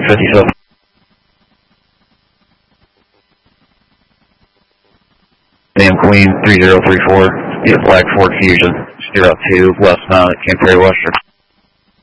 57. Sam Queen 3034, via Flag Ford Fusion, 02 westbound at Camp Perry Western.